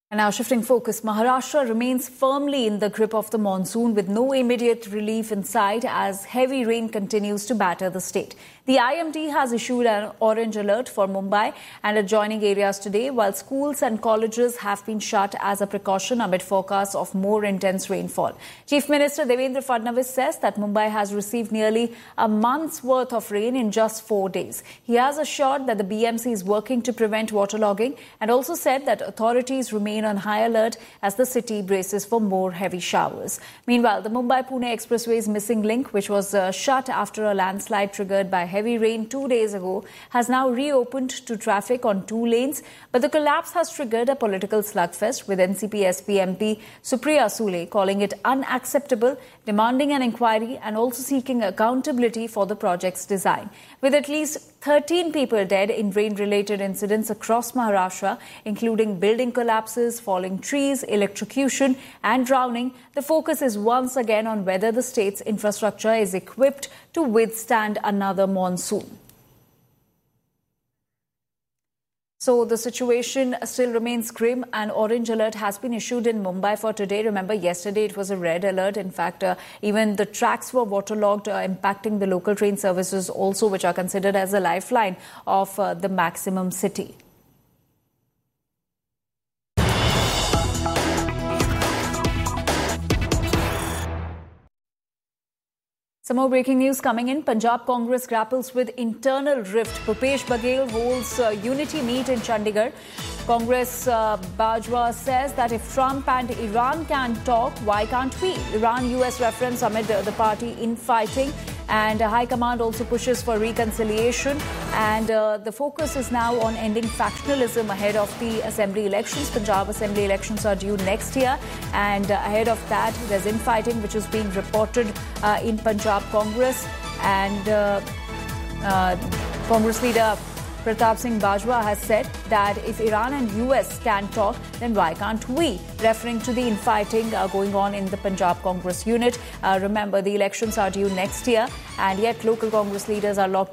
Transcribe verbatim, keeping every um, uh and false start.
And now shifting focus, Maharashtra remains firmly in the grip of the monsoon with no immediate relief in sight as heavy rain continues to batter the state. The I M D has issued an orange alert for Mumbai and adjoining areas today, while schools and colleges have been shut as a precaution amid forecasts of more intense rainfall. Chief Minister Devendra Fadnavis says that Mumbai has received nearly a month's worth of rain in just four days. He has assured that the B M C is working to prevent waterlogging and also said that authorities remain on high alert as the city braces for more heavy showers. Meanwhile, the Mumbai-Pune Expressway's missing link, which was uh, shut after a landslide triggered by heavy rain two days ago, has now reopened to traffic on two lanes. But the collapse has triggered a political slugfest, with N C P S P M P Supriya Sule calling it unacceptable, demanding an inquiry and also seeking accountability for the project's design. With at least thirteen people dead in rain-related incidents across Maharashtra, including building collapses, falling trees, electrocution and drowning, the focus is once again on whether the state's infrastructure is equipped to withstand another monsoon. So the situation still remains grim. An orange alert has been issued in Mumbai for today. Remember, yesterday it was a red alert. In fact, uh, even the tracks were waterlogged, uh, impacting the local train services also, which are considered as a lifeline of uh, the maximum city. Some more breaking news coming in. Punjab Congress grapples with internal rift. Bhupesh Baghel holds uh, unity meet in Chandigarh. Congress uh, Bajwa says that if Trump and Iran can talk, why can't we? Iran-U S reference amid uh, the party infighting. And uh, High Command also pushes for reconciliation. And uh, the focus is now on ending factionalism ahead of the Assembly elections. Punjab Assembly elections are due next year. And uh, ahead of that, there's infighting which is being reported uh, in Punjab Congress. And uh, uh, Congress leader Pratap Singh Bajwa has said that if Iran and U S can talk, then why can't we? Referring to the infighting uh, going on in the Punjab Congress unit. Uh, remember, the elections are due next year, and yet local Congress leaders are locked